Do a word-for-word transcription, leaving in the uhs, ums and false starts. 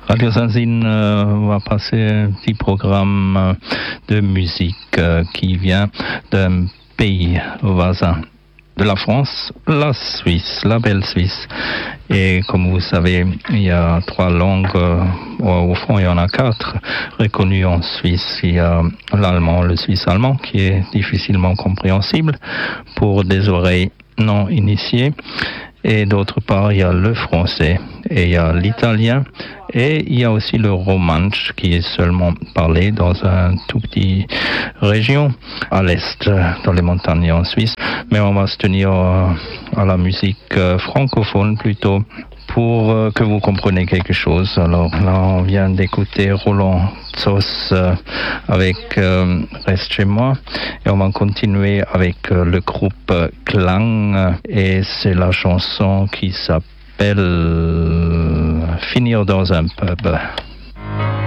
Radio Zinzine euh, va passer un petit programme euh, de musique euh, qui vient d'un pays voisin de la France, la Suisse, la belle Suisse. Et comme vous savez, il y a trois langues, euh, au fond il y en a quatre reconnues en Suisse. Il y a l'allemand, le suisse-allemand, qui est difficilement compréhensible pour des oreilles non initiées. Et d'autre part, il y a le français, et il y a l'italien, et il y a aussi le romanche, qui est seulement parlé dans un tout petit région à l'est, dans les montagnes en Suisse. Mais on va se tenir à la musique francophone plutôt, pour euh, que vous compreniez quelque chose. Alors là, on vient d'écouter Roland Tzos euh, avec euh, Reste chez moi, et on va continuer avec euh, le groupe Klang, et c'est la chanson qui s'appelle Finir dans un pub.